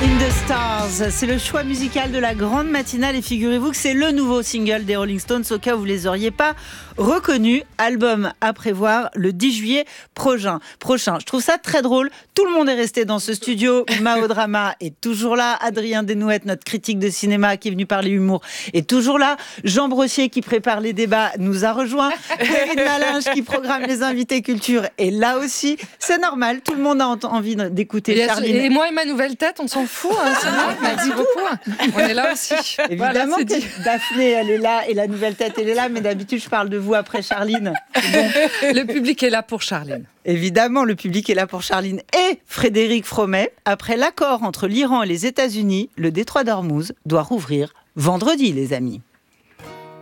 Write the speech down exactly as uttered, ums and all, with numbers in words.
In the Stars, c'est le choix musical de la grande matinale et figurez-vous que c'est le nouveau single des Rolling Stones au cas où vous les auriez pas reconnus. Album à prévoir le dix juillet prochain. prochain. Je trouve ça très drôle. Tout le monde est resté dans ce studio. Mao Drama est toujours là. Adrien Desnouettes, notre critique de cinéma qui est venu parler humour, est toujours là. Jean Brossier qui prépare les débats nous a rejoint. Perrine Malinge qui programme les invités culture est là aussi. C'est normal. Tout le monde a envie d'écouter et Charline. Et moi et ma nouvelle tête, on s'en fout. Hein, c'est vrai, merci beaucoup. On est là aussi. Évidemment, voilà, que Daphné, elle est là et la nouvelle tête, elle est là. Mais d'habitude, je parle de vous après Charline. Bon. Le public est là pour Charline. Évidemment, le public est là pour Charline et Frédéric Fromet. Après l'accord entre l'Iran et les États-Unis, le détroit d'Ormuz doit rouvrir vendredi, les amis.